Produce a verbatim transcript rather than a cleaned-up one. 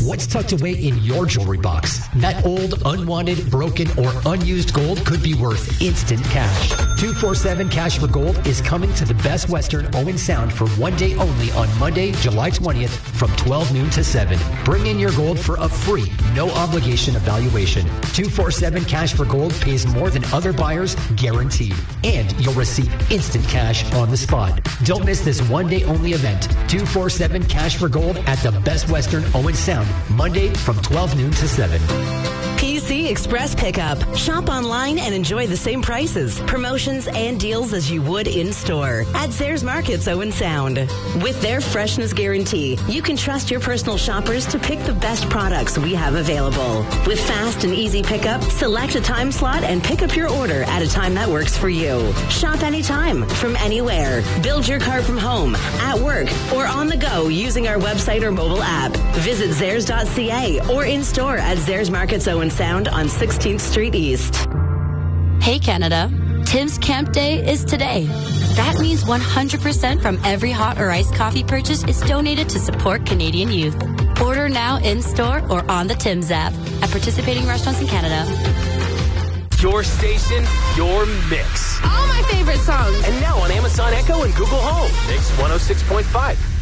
What's tucked away in your jewelry box? That old, unwanted, broken, or unused gold could be worth instant cash. two forty-seven Cash for Gold is coming to the Best Western Owen Sound for one day only on Monday, July twentieth from twelve noon to seven. Bring in your gold for a free, no obligation evaluation. two forty-seven Cash for Gold pays more than other buyers, guaranteed. And you'll receive instant cash on the spot. Don't miss this one day only event. two forty-seven Cash for Gold at the Best Western Owen Sound, Monday from twelve noon to seven. P C Express Pickup. Shop online and enjoy the same prices, promotions, and deals as you would in-store at Zayres Markets Owen Sound. With their freshness guarantee, you can trust your personal shoppers to pick the best products we have available. With fast and easy pickup, select a time slot and pick up your order at a time that works for you. Shop anytime, from anywhere. Build your cart from home, at work, or on the go using our website or mobile app. Visit Zayres dot C A or in-store at Zayres Markets Owen Sound on sixteenth Street East. Hey Canada, Tim's Camp Day is today. That means one hundred percent from every hot or iced coffee purchase is donated to support Canadian youth. Order now in-store or on the Tim's app at participating restaurants in Canada. Your station, your mix. All my favorite songs. And now on Amazon Echo and Google Home. Mix one oh six point five.